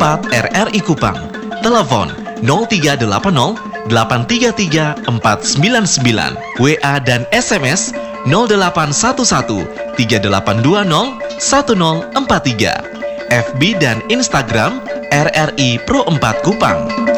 4 RRI Kupang. Telepon 0380 833 499, WA dan SMS 0811 3820 1043, FB dan Instagram RRI Pro 4 Kupang.